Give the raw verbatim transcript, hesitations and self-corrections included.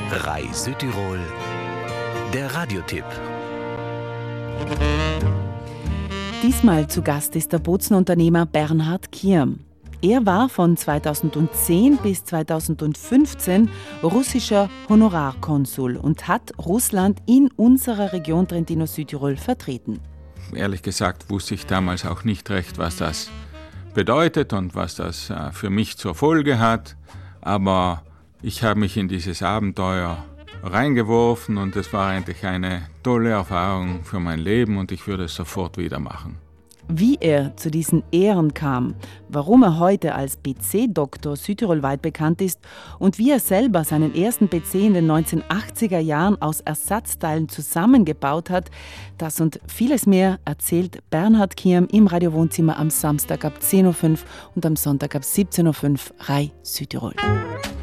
R A I Südtirol, der Radiotipp. Diesmal zu Gast ist der Bozenunternehmer Bernhard Kierm. Er war von zweitausendzehn bis zweitausendfünfzehn russischer Honorarkonsul und hat Russland in unserer Region Trentino-Südtirol vertreten. Ehrlich gesagt wusste ich damals auch nicht recht, was das bedeutet und was das für mich zur Folge hat. Aber ich habe mich in dieses Abenteuer reingeworfen und es war eigentlich eine tolle Erfahrung für mein Leben und ich würde es sofort wieder machen. Wie er zu diesen Ehren kam, warum er heute als P C-Doktor südtirolweit bekannt ist und wie er selber seinen ersten P C in den neunzehnhundertachtziger Jahren aus Ersatzteilen zusammengebaut hat, das und vieles mehr erzählt Bernhard Kierm im Radiowohnzimmer am Samstag ab zehn Uhr fünf und am Sonntag ab siebzehn Uhr fünf R A I Südtirol.